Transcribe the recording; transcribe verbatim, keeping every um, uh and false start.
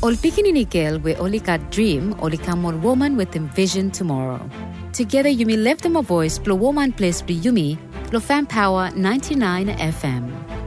Ol pikinini girl we only got dream, only come on woman with envision tomorrow. Together you may lift them a voice, blow woman place be yumi, blow fan power ninety-nine F M.